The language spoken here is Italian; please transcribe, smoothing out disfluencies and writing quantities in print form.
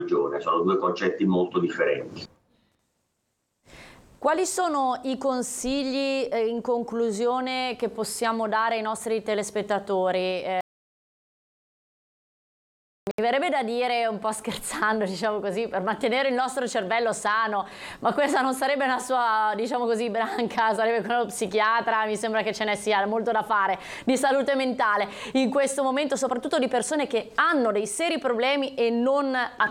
sono due concetti molto differenti. Quali sono i consigli in conclusione che possiamo dare ai nostri telespettatori? Mi verrebbe da dire, un po' scherzando, diciamo così, per mantenere il nostro cervello sano, ma questa non sarebbe una sua, diciamo così, branca, sarebbe quello psichiatra, mi sembra che ce ne sia molto da fare di salute mentale in questo momento, soprattutto di persone che hanno dei seri problemi e non